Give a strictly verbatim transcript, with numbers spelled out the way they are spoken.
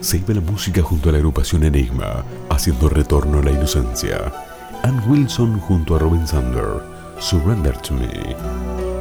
se iba la música junto a la agrupación Enigma, haciendo retorno a la inocencia. Ann Wilson junto a Robin Zander, Surrender to Me.